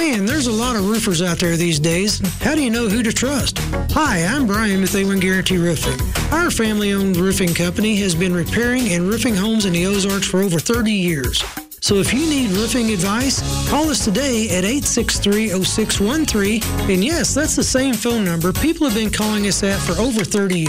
Man, there's a lot of roofers out there these days. How do you know who to trust? Hi, I'm Brian with A1 Guarantee Roofing. Our family-owned roofing company has been repairing and roofing homes in the Ozarks for over 30 years. So if you need roofing advice, call us today at 863-0613. And yes, that's the same phone number people have been calling us at for over 30 years.